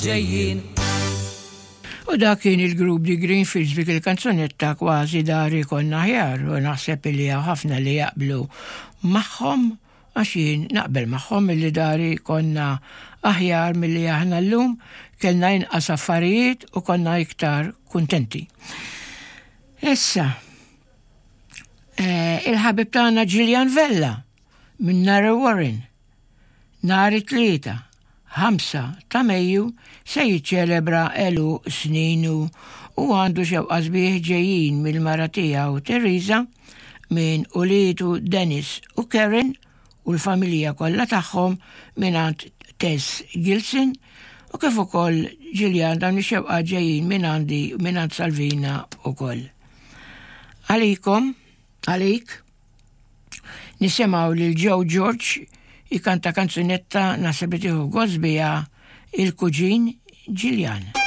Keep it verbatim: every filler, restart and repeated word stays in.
ġejjin. U dak kien il-grupp di Greenfields bik il-kanzunetta kważi dari konna ħjar u naħseb li ħafna li jaqblu magħhom għax jien naqbel magħhom li dari konna aħjar milli aħna llum kellna inqas affarijiet u konna iktar kuntenti. Issa eh, il-ħabib tagħna Gillian Vella minn Narrow Warren nhar it-tlieta ħamsa ta' Mejju se jiċċelebra elu sninu u għandu xewqa sbieħ ġejjin mill-mara tiegħu Teresa minn ulietu Dennis u Karen u l-familja kollha tagħhom mingħand Tess Gilson u kif ukoll Gillian dawn ix-xewqa ġejjin minn għandi mingħand Salvina ukoll. Għalikom, għalik, nisimgħu lil Joe George ikanta kanzunetta nasib li tieħu gost biha il-kuġin Gillian.